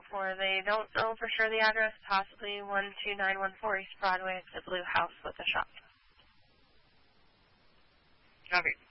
for. They don't know for sure the address, possibly 12914 East Broadway. It's a blue house with a shop. Copy.